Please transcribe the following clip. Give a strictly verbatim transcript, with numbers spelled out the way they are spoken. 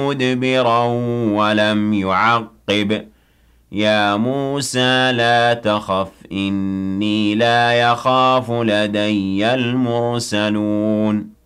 مُدْبِرًا وَلَمْ يُعَقِّبْ يَا مُوسَىٰ لَا تَخَفْ إِنِّي لَا يَخَافُ لَدَيَّ الْمُرْسَلُونَ